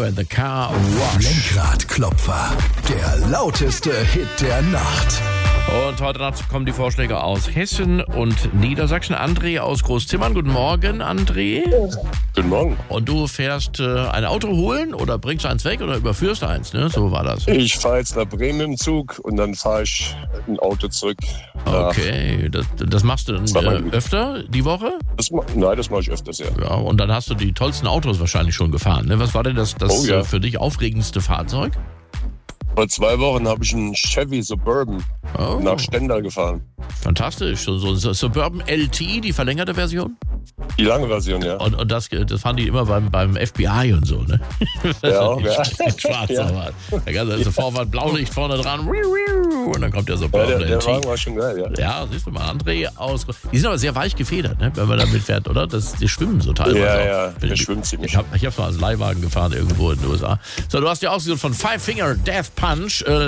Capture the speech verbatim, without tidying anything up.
and the Car Wash. Lenkradklopfer, der lauteste Hit der Nacht. Und heute Nacht kommen die Vorschläge aus Hessen und Niedersachsen. André aus Großzimmern. Guten Morgen, André. Guten Morgen. Und du fährst äh, ein Auto holen oder bringst eins weg oder überführst eins, ne? So war das. Ich fahre jetzt nach Bremen im Zug und dann fahre ich ein Auto zurück. Okay, das, das machst du dann äh, öfter die Woche? Das, nein, das mache ich öfters, ja. Ja, und dann hast du die tollsten Autos wahrscheinlich schon gefahren, ne? Was war denn das, das Oh, ja. äh, für dich aufregendste Fahrzeug? Vor zwei Wochen habe ich einen Chevy Suburban Oh. nach Stendal gefahren. Fantastisch, so, so ein Suburban L T, die verlängerte Version. Die lange Version, ja. Und, und das, das fahren die immer beim, beim F B I und so, ne? Ja, auch, ja. Schwarz, Ja. aber. Da kannst du also Vorfahrt, Blaulicht vorne dran. Und dann kommt der Ja, Suburban der, der L T. Wagen war schon geil, ja. Ja, siehst du mal, André aus. Die sind aber sehr weich gefedert, ne, wenn man damit fährt, oder? Das, die schwimmen so teilweise. Ja, auch. ja, der Ich- schwimmt ziemlich. Ich habe ich hab mal als Leihwagen gefahren irgendwo in den U S A. So, du hast ja auch so von Five Finger Death Punch. Äh,